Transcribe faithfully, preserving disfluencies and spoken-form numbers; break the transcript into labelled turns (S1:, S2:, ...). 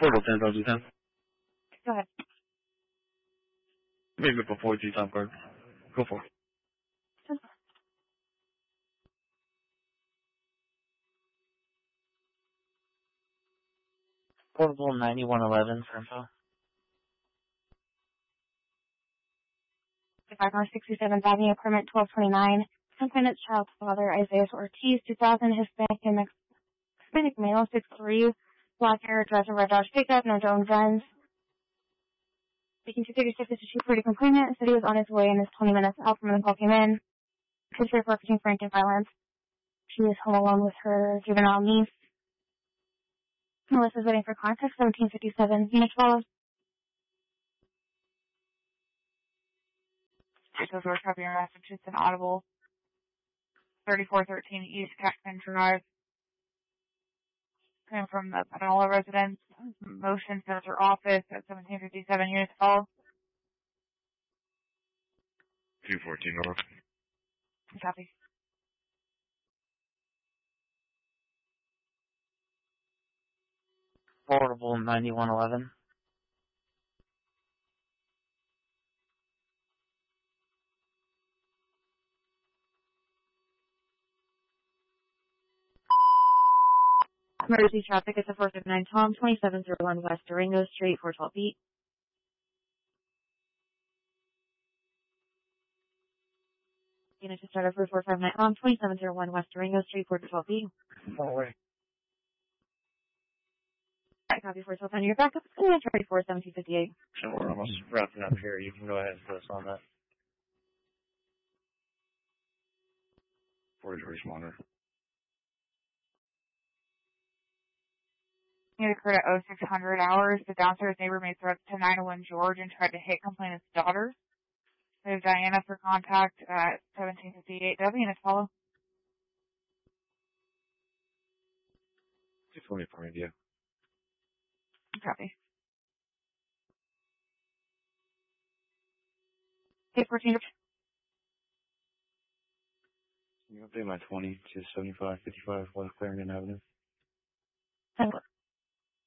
S1: Portal ten thousand ten.
S2: Go ahead.
S1: Maybe before G time card. Go for it.
S3: Portable ninety-one eleven for info.
S2: five sixty-seventh Avenue, permit twelve twenty-nine. Complainant's child's father, Isaiah Ortiz, two thousand, Hispanic and Mex- Hispanic male, six three, black hair, drives a red Dodge pickup, no known guns. Speaking to thirty-six is two forty complainant, said he was on his way and is twenty minutes out from when the call came in. Considered referencing frank and violence. She is home alone with her juvenile niece. Melissa's waiting for contact, seventeen fifty-seven. Unit twelve.
S4: Those were copying Massachusetts and Audible. thirty-four thirteen East Catkin Drive. Coming from the Panola residence. Motion Center office at seventeen fifty-seven. Unit twelve.
S1: two fourteen over.
S4: Copy.
S3: Portable ninety-one eleven.
S2: Emergency traffic at the four fifty-nine Tom, twenty-seven oh one West Durango Street, four twelve feet. Unit to start over four fifty-nine Tom, twenty-seven oh one West Durango Street, four twelve feet.
S3: No way.
S2: Alright, copy four twelve on your backup. Unit thirty-four seventeen fifty-eight.
S3: So we're almost wrapping up here. You can go ahead and put us on that.
S1: Forward responder.
S4: It occurred at oh six hundred hours. The downstairs neighbor made threats to nine oh one George and tried to hit complainant's daughter. We have Diana for contact at seventeen fifty-eight. W, and follow.
S1: two twenty for India.
S4: Copy.
S2: Okay, fourteen.
S1: Can you update my twenty to seventy-five fifty-five West Clarendon Avenue?
S2: Ten.